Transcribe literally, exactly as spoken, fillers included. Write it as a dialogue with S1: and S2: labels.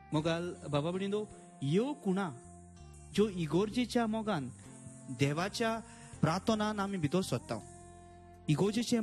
S1: मोगाल बाबा भणिंदो ह्यो कुणा ज्यो इगोर्जेच्या मोगान देवाच्या प्रार्थनान आमी भितर सोदता इगोर्जेचे